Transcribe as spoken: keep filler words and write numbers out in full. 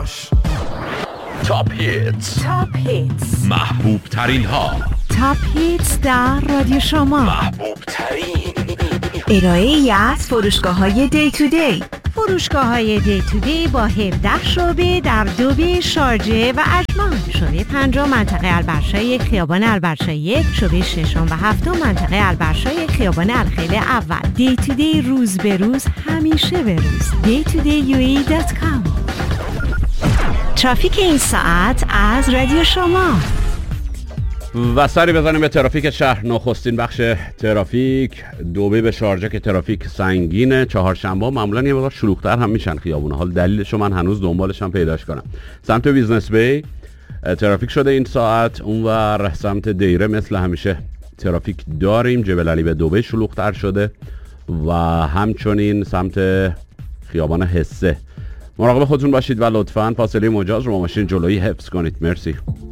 باش. تاپ هیتس، تاپ هیتس، محبوب ترین ها. تاپ هیتس در رادیو شما. محبوب ترین ارائه‌ای از فروشگاه‌های دی تو دی. فروشگاه‌های دی تو دی با هفده شعبه در دوبه، شارجه و اجمان. شعبه پنجم منطقه البرشای خیابان البرشای یک، شعبه ششم و هفتم منطقه البرشای خیابان الخیل اول. دی تو دی روز به روز، همیشه به روز. دی تو دی یو ای دات کام. ترافیک این ساعت از رادیو شما. و سری بزنیم به ترافیک شهر. نخستین بخش ترافیک دوبه به شارجه که ترافیک سنگینه. چهارشنبه معمولا یه مقدار شلوغ‌تر هم میشن خیابونه. حال دلیلشو من هنوز دنبالش هم پیداش کنم. سمت بیزنس بی ترافیک شده این ساعت. اونور سمت دیره مثل همیشه ترافیک داریم. جبل علی به دوبه شلوغ‌تر شده و همچنین سمت خیابان حسه. مراقب خودتون باشید و لطفاً فاصله مجاز رو با ماشین جلویی حفظ کنید. مرسی.